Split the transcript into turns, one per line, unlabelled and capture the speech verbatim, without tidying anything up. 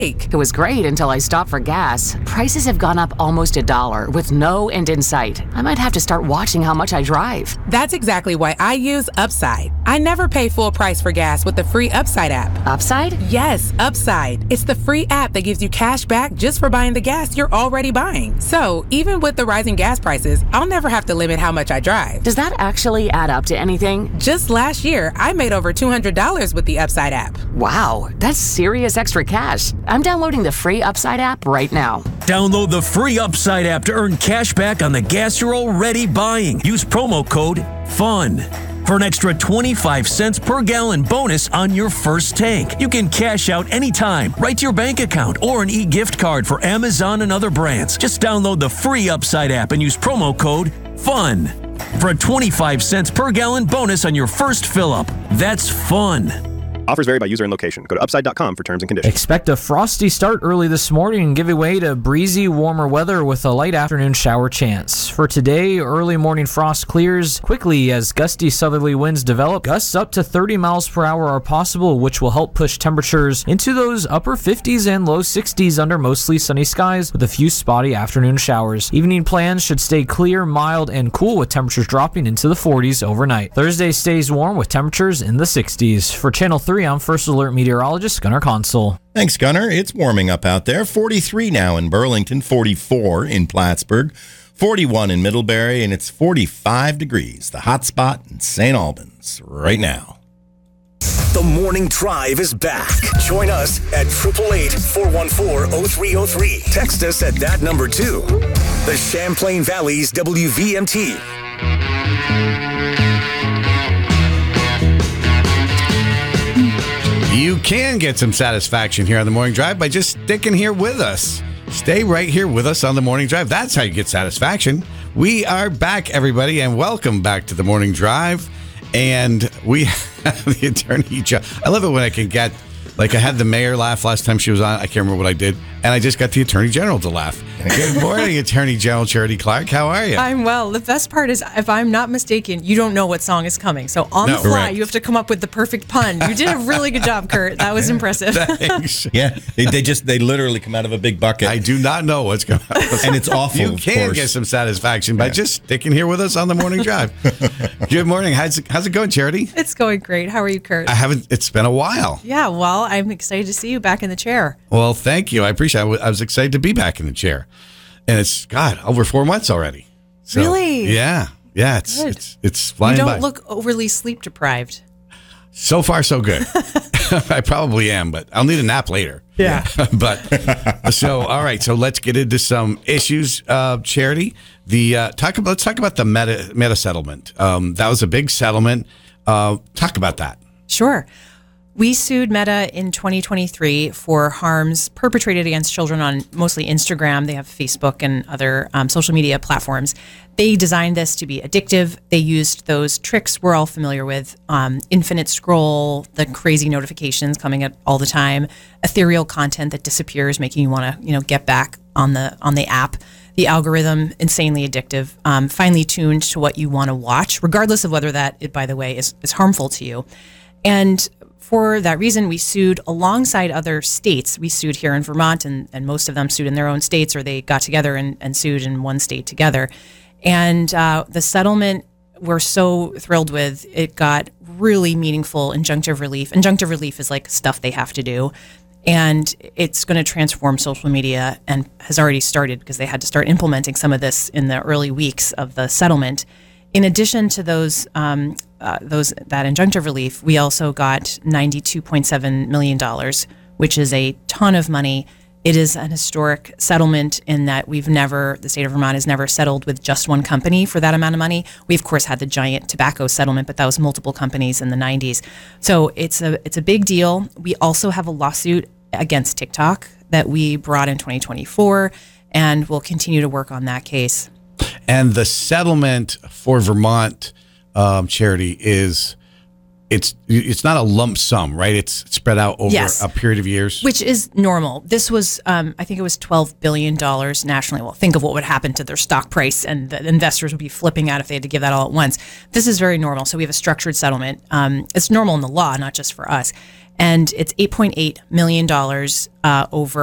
It was great until I stopped for gas. Prices have gone up almost a dollar with no end in sight. I might have to start watching how much I drive.
That's exactly why I use Upside. I never pay full price for gas with the free Upside app.
Upside?
Yes, Upside. It's the free app that gives you cash back just for buying the gas you're already buying. So even with the rising gas prices, I'll never have to limit how much I drive.
Does that actually add up to anything?
Just last year, I made over two hundred dollars with the Upside app.
Wow, that's serious extra cash. I'm downloading the free Upside app right now.
Download the free Upside app to earn cash back on the gas you're already buying. Use promo code FUN for an extra twenty-five cents per gallon bonus on your first tank. You can cash out anytime, right to your bank account, or an e-gift card for Amazon and other brands. Just download the free Upside app and use promo code FUN for a twenty-five cents per gallon bonus on your first fill-up. That's fun.
Offers vary by user and location. Go to upside dot com for terms and conditions.
Expect a frosty start early this morning and give way to breezy, warmer weather with a light afternoon shower chance. For today, early morning frost clears quickly as gusty southerly winds develop. Gusts up to thirty miles per hour are possible, which will help push temperatures into those upper fifties and low sixties under mostly sunny skies with a few spotty afternoon showers. Evening plans should stay clear, mild, and cool with temperatures dropping into the forties overnight. Thursday stays warm with temperatures in the sixties. For Channel three, I'm First Alert meteorologist Gunnar Consul.
Thanks, Gunnar. It's warming up out there. forty-three now in Burlington, forty-four in Plattsburgh, forty-one in Middlebury, and it's forty-five degrees, the hot spot in Saint Albans right now.
The Morning Drive is back. Join us at eight eight eight, four one four, oh three oh three. Text us at that number too. The Champlain Valley's W V M T.
You can get some satisfaction here on the Morning Drive by just sticking here with us. Stay right here with us on the Morning Drive. That's how you get satisfaction. We are back, everybody, and welcome back to the Morning Drive. And we have the Attorney General. I love it when I can get, like I had the mayor laugh last time she was on. I can't remember what I did. And I just got the Attorney General to laugh. Good morning, Attorney General Charity Clark. How are you?
I'm well. The best part is, if I'm not mistaken, you don't know what song is coming. So on no, the fly, correct. You have to come up with the perfect pun. You did a really good job, Kurt. That was impressive.
Thanks.
Yeah, they, they just, they literally come out of a big bucket.
I do not know what's going on.
And it's awful,
You can
course.
get some satisfaction by yeah. just sticking here with us on the Morning Drive. Good morning. How's it, how's it going, Charity?
It's going great. How are you, Kurt?
I haven't, it's been a while.
Yeah, well, I'm excited to see you back in the chair.
Well, thank you. I appreciate it. I was excited to be back in the chair. And it's, God, over four months already. So,
really?
Yeah. Yeah, it's
good.
it's it's flying by.
You don't by. look overly sleep deprived.
So far, so good. I probably am, but I'll need a nap later.
Yeah.
But so, all right. So let's get into some issues. Uh, Charity, the uh, talk about let's talk about the Meta Meta settlement. Um, that was a big settlement. Uh, talk about that.
Sure. We sued Meta in twenty twenty-three for harms perpetrated against children on mostly Instagram. They have Facebook and other um, social media platforms. They designed this to be addictive. They used those tricks we're all familiar with, um, infinite scroll, the crazy notifications coming up all the time, ethereal content that disappears, making you want to, you know, get back on the on the app. The algorithm, insanely addictive, um, finely tuned to what you want to watch, regardless of whether that, it, by the way, is, is harmful to you. And for that reason, we sued alongside other states. We sued here in Vermont, and, and most of them sued in their own states, or they got together and, and sued in one state together. And uh, the settlement we're so thrilled with. It got really meaningful injunctive relief. Injunctive relief is like stuff they have to do. And it's going to transform social media, and has already started because they had to start implementing some of this in the early weeks of the settlement. In addition to those, um, uh, those that injunctive relief, we also got ninety-two point seven million dollars, which is a ton of money. It is an historic settlement in that we've never, the state of Vermont has never settled with just one company for that amount of money. We, of course, had the giant tobacco settlement, but that was multiple companies in the nineties. So it's a it's a big deal. We also have a lawsuit against TikTok that we brought in twenty twenty-four, and we'll continue to work on that case.
And the settlement for Vermont um, charity is it's it's not a lump sum, right? It's spread out over
Yes.
a period of years.
Which is normal. This was, um, I think it was twelve billion dollars nationally. Well, think of what would happen to their stock price, and the investors would be flipping out if they had to give that all at once. This is very normal. So we have a structured settlement. Um, it's normal in the law, not just for us. And it's eight point eight million dollars uh, over